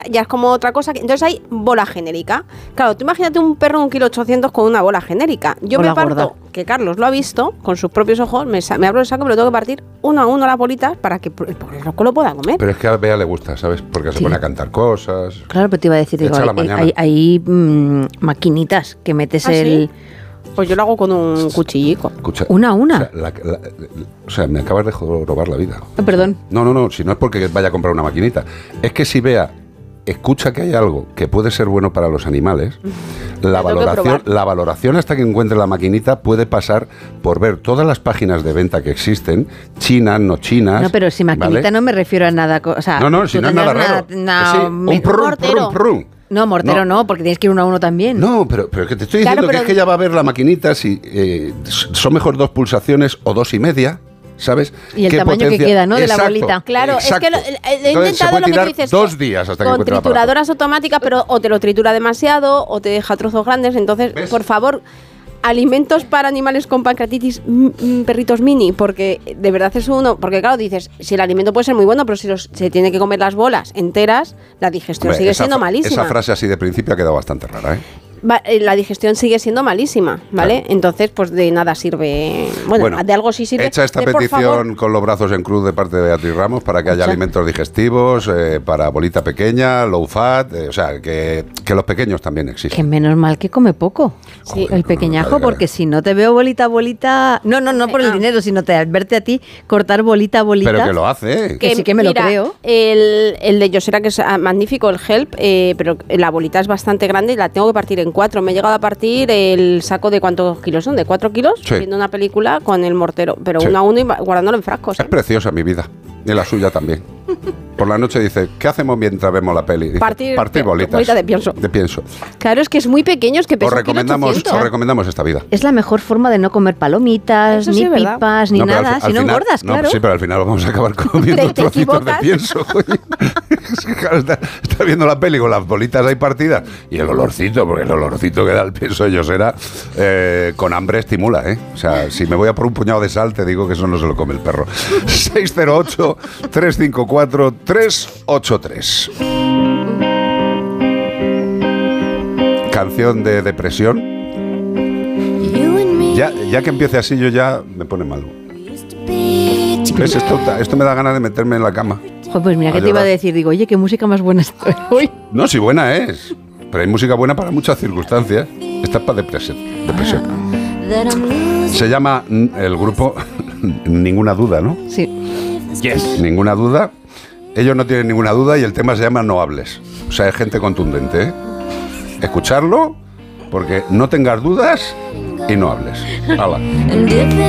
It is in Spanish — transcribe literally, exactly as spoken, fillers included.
ya es como otra cosa. Entonces hay bola genérica. Claro, tú imagínate un perro de un kilo ochocientos con una bola genérica. Yo Bola me parto, gorda. que Carlos lo ha visto con sus propios ojos, me, sa- me abro el saco, me lo tengo que partir uno a uno las bolitas para que el pobre loco lo pueda comer. Pero es que a Bea le gusta, ¿sabes? Porque se Sí. pone a cantar cosas. Claro, pero te iba a decir, digo, Echa la hay, mañana. hay, hay, mm, maquinitas que metes ¿Ah, el... sí? Pues yo lo hago con un cuchillico. Escucha, Una a una. O sea, la- la- o sea, me acabas de robar la vida. Oh, perdón. No, no, no, si no es porque vaya a comprar una maquinita. Es que si Bea escucha que hay algo que puede ser bueno para los animales, la tengo que valoración, probar. la valoración hasta que encuentre la maquinita puede pasar por ver todas las páginas de venta que existen, chinas, no chinas. No, pero si maquinita ¿vale? no me refiero a nada... co- O sea, No, no, si tú no es nada tendrás raro. una- Que sí, una- un me- prrum, mortero. prrum, prrum. No, mortero No. no, porque tienes que ir uno a uno también. No, pero, pero que te estoy Claro, diciendo que pero- es que ella va a ver la maquinita si eh, son mejor dos pulsaciones o dos y media, ¿sabes? Y el ¿Qué tamaño que potencia? queda, ¿no? De la Exacto, bolita. Claro, es exacto. que lo- he Entonces, intentado se puede lo que tú tirar dices. dos con- días hasta que con encuentre el aparato. trituradoras automáticas, pero o te lo tritura demasiado o te deja trozos grandes. Entonces, ¿Ves? por favor, alimentos para animales con pancreatitis, mm, mm, perritos mini, porque de verdad es uno. Porque claro, dices, si el alimento puede ser muy bueno, pero si los- se tiene que comer las bolas enteras, la digestión Hombre, sigue esa siendo fra- malísima. Esa frase así de principio ha quedado bastante rara, ¿eh? Va- eh, la digestión sigue siendo malísima, ¿vale? Claro. Entonces, pues de nada sirve. Bueno, de algo sí sirve. Hecha esta de, por petición favor, con los brazos en cruz de parte de Beatriz Ramos para que haya Hecha. alimentos digestivos, eh, para bolita pequeña, low fat, eh, o sea, que, que los pequeños también Que existen. menos mal que come poco. Sí. El pequeñajo, Joder, porque si no te veo bolita a bolita... No, no, no por el Ah. dinero, sino te verte a ti cortar bolita a bolita. Pero que lo hace, ¿eh? Que sí que me lo creo. El, el de Yosera, que es ah, magnífico, el Help, eh, pero la bolita es bastante grande y la tengo que partir en cuatro. Me he llegado a partir el saco de cuántos kilos son, de cuatro kilos, Sí. viendo una película con el mortero, pero Sí. uno a uno y va- guardándolo en frascos. Es ¿eh? preciosa mi vida. Y la suya también. Por la noche dice, ¿qué hacemos mientras vemos la peli? Dice, Partir- partir bolitas. bolita de pienso. De pienso. Claro, es que es muy pequeño, es que Os pesa recomendamos, un kilo ochocientos. os recomendamos esta vida. Es la mejor forma de no comer palomitas, Eso sí ni es verdad. pipas, ni No, pero al nada, fi- al si no final- engordas, no, claro. Sí, pero al final vamos a acabar comiendo Te- te trocitos de equivocas. pienso. coño. Es que, claro, está, está viendo la peli con las bolitas ahí partidas y el olorcito, porque el olorcito que da el pienso de Yosera, eh, con hambre estimula, ¿eh? O sea, si me voy a por un puñado de sal, te digo que eso no se lo come el perro. seis cero ocho, tres cinco cuatro, tres ocho tres. Canción de depresión. Ya, ya que empiece así, yo ya me pone malo. ¿Ves? Esto, esto me da ganas de meterme en la cama. Joder, pues mira A que te iba a llorar. decir, digo, oye, qué música más buena estoy hoy. No, si buena es. Pero hay música buena para muchas circunstancias. Esta es para depresión. depresión. Se llama mm, el grupo Ninguna Duda, ¿no? Sí. Yes. Ninguna Duda. Ellos no tienen ninguna duda y el tema se llama No Hables. O sea, es gente contundente, ¿eh? Escucharlo, porque no tengas dudas y no hables. Hala. And if it